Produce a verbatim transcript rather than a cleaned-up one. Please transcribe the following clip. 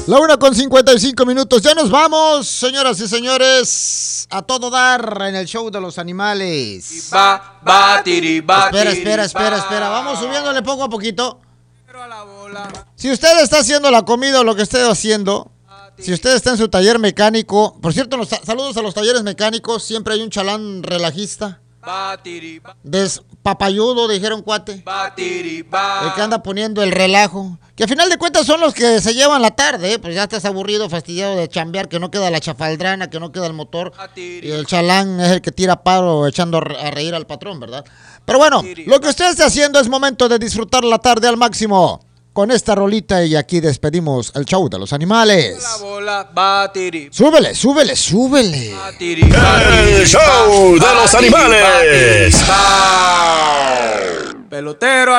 La una con cincuenta y cinco minutos. Ya nos vamos, señoras y señores, a todo dar en el show de los animales. Va, va, tiri, va, espera, tiri, espera, espera, va. espera. Vamos subiéndole poco a poquito. Si usted está haciendo la comida o lo que esté haciendo, si usted está en su taller mecánico, por cierto, los, saludos a los talleres mecánicos, siempre hay un chalán relajista. Va, tiri, va. Despapayudo, dijeron cuate. Va, tiri, va. El que anda poniendo el relajo. Que a final de cuentas son los que se llevan la tarde, ¿eh? Pues ya estás aburrido, fastidiado de chambear, que no queda la chafaldrana, que no queda el motor. Y el chalán es el que tira paro echando a reír al patrón, ¿verdad? Pero bueno, lo que usted está haciendo es momento de disfrutar la tarde al máximo. Con esta rolita y aquí despedimos el show de los animales. La bola, va, tiri. Súbele, súbele, súbele. Va, tiri, va, tiri, El show va, de los tiri, va, animales. tiri, va. Pelotero.